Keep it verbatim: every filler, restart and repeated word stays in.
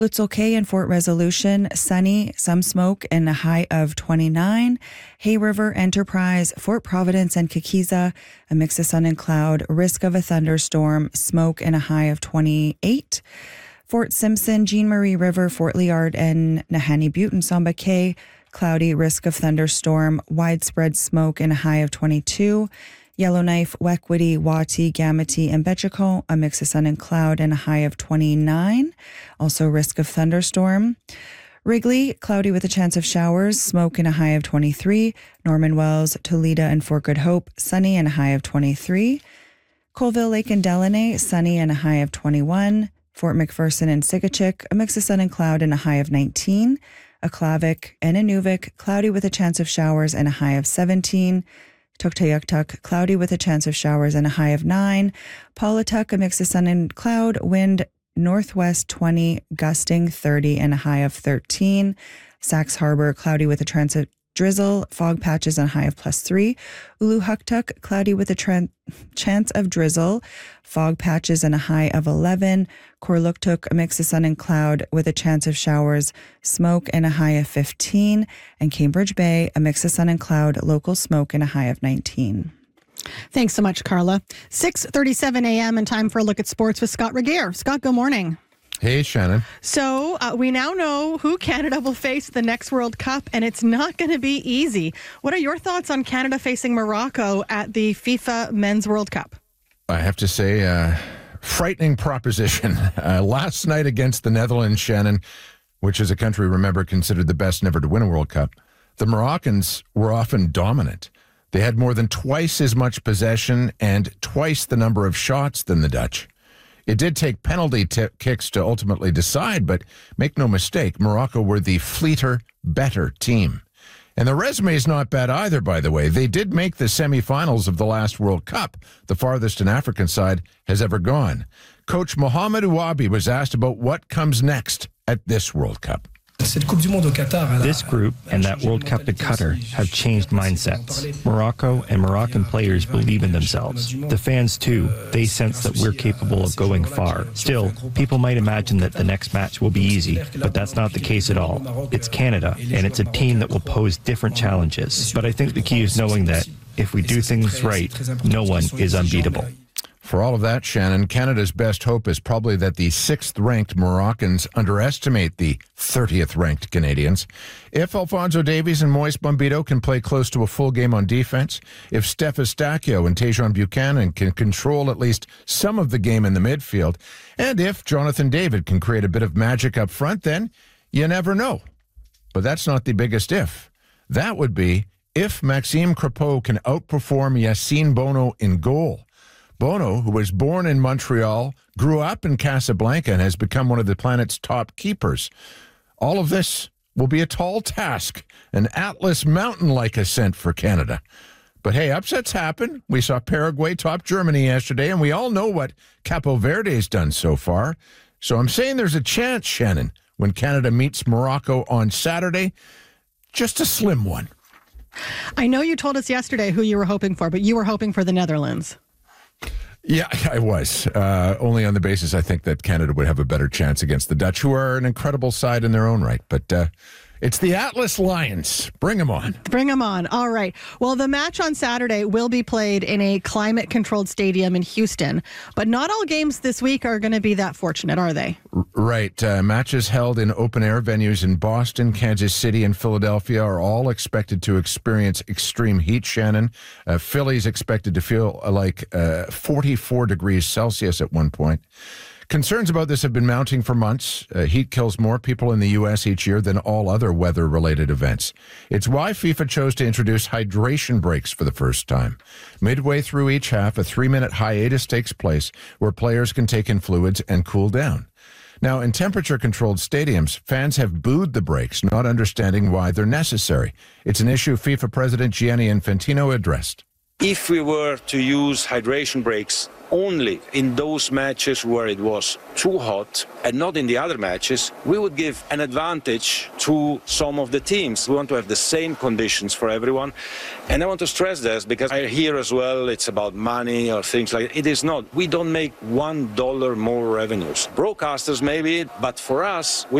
Lutzel Cay and Fort Resolution, sunny, some smoke, and a high of twenty-nine. Hay River, Enterprise, Fort Providence, and Kikiza, a mix of sun and cloud, risk of a thunderstorm, smoke, and a high of twenty-eight. Fort Simpson, Jean Marie River, Fort Liard, and Nahanni Butte and Samba Cay, cloudy, risk of thunderstorm, widespread smoke, and a high of twenty-two. Yellowknife, Wekwitty, Wati, Gamity, and Betchiko, a mix of sun and cloud, and a high of twenty-nine. Also risk of thunderstorm. Wrigley, cloudy with a chance of showers, smoke, and a high of twenty-three. Norman Wells, Toledo, and Fort Good Hope, sunny and a high of twenty-three. Colville Lake and Delaney, sunny and a high of twenty-one. Fort McPherson and Sigachik, a mix of sun and cloud, and a high of nineteen. Aklavik and Inuvik, cloudy with a chance of showers, and a high of seventeen. Tuktoyaktuk, cloudy with a chance of showers, and a high of nine. Paulatuk, a mix of sun and cloud, wind northwest twenty, gusting thirty, and a high of thirteen. Sax Harbor, cloudy with a chance of drizzle, fog patches, and a high of plus three. Uluhuktuk, cloudy with a tran- chance of drizzle, fog patches, and a high of eleven. Korluktuk, a mix of sun and cloud with a chance of showers, smoke, and a high of fifteen. And Cambridge Bay, a mix of sun and cloud, local smoke, and a high of nineteen. Thanks so much, Carla. six thirty-seven a.m. and time for a look at sports with Scott Regeer. Scott, good morning. Hey, Shannon. So uh, we now know who Canada will face at the next World Cup, and it's not going to be easy. What are your thoughts on Canada facing Morocco at the FIFA Men's World Cup? I have to say, uh, frightening proposition. Uh, last night against the Netherlands, Shannon, which is a country, remember, considered the best never to win a World Cup, the Moroccans were often dominant. They had more than twice as much possession and twice the number of shots than the Dutch. It did take penalty t- kicks to ultimately decide, but make no mistake, Morocco were the fleeter, better team. And the resume is not bad either, by the way. They did make the semifinals of the last World Cup, the farthest an African side has ever gone. Coach Mohamed Ouabi was asked about what comes next at this World Cup. This group and that World Cup at Qatar have changed mindsets. Morocco and Moroccan players believe in themselves. The fans, too, they sense that we're capable of going far. Still, people might imagine that the next match will be easy, but that's not the case at all. It's Canada, and it's a team that will pose different challenges. But I think the key is knowing that if we do things right, no one is unbeatable. For all of that, Shannon, Canada's best hope is probably that the sixth-ranked Moroccans underestimate the thirtieth-ranked Canadians. If Alphonso Davies and Moise Bombito can play close to a full game on defense, if Steph Eustaquio and Tejon Buchanan can control at least some of the game in the midfield, and if Jonathan David can create a bit of magic up front, then you never know. But that's not the biggest if. That would be if Maxime Crepeau can outperform Yacine Bono in goal. Bono, who was born in Montreal, grew up in Casablanca, and has become one of the planet's top keepers. All of this will be a tall task, an Atlas Mountain-like ascent for Canada. But hey, upsets happen. We saw Paraguay top Germany yesterday, and we all know what Capo Verde's done so far. So I'm saying there's a chance, Shannon, when Canada meets Morocco on Saturday, just a slim one. I know you told us yesterday who you were hoping for, but you were hoping for the Netherlands. Yeah, I was. Uh, only on the basis I think that Canada would have a better chance against the Dutch, who are an incredible side in their own right. But uh, it's the Atlas Lions. Bring them on. Bring them on. All right. Well, the match on Saturday will be played in a climate-controlled stadium in Houston. But not all games this week are going to be that fortunate, are they? R- right. Uh, matches held in open-air venues in Boston, Kansas City, and Philadelphia are all expected to experience extreme heat, Shannon. Uh, Philly's expected to feel like uh, forty-four degrees Celsius at one point. Concerns about this have been mounting for months. Uh, heat kills more people in the U S each year than all other weather-related events. It's why FIFA chose to introduce hydration breaks for the first time. Midway through each half, a three-minute hiatus takes place where players can take in fluids and cool down. Now, in temperature-controlled stadiums, fans have booed the breaks, not understanding why they're necessary. It's an issue FIFA President Gianni Infantino addressed. If we were to use hydration breaks only in those matches where it was too hot and not in the other matches, we would give an advantage to some of the teams. We want to have the same conditions for everyone. And I want to stress this because I hear as well it's about money or things like that. It is not. We don't make one dollar more revenues. Broadcasters maybe, but for us, we